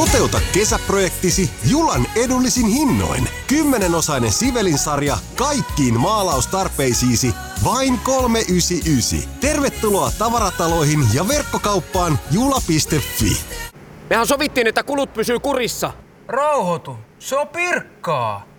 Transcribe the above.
Toteuta kesäprojektisi Julan edullisin hinnoin. 10-osainen Sivelin-sarja kaikkiin maalaustarpeisiisi vain 399. Tervetuloa tavarataloihin ja verkkokauppaan jula.fi. Mehän sovittiin, että kulut pysyy kurissa. Rauhoitu, se on Pirkkaa.